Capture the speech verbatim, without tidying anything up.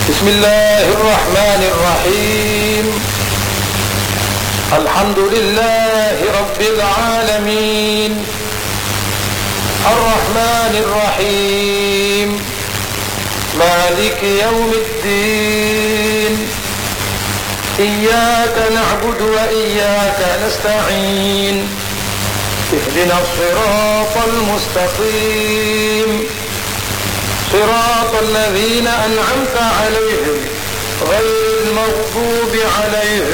بسم الله الرحمن الرحيم. الحمد لله رب العالمين، الرحمن الرحيم، مالك يوم الدين، إياك نعبد وإياك نستعين، اهدنا الصراط المستقيم، صراط الذين أنعمت عليهم غير المغضوب عليهم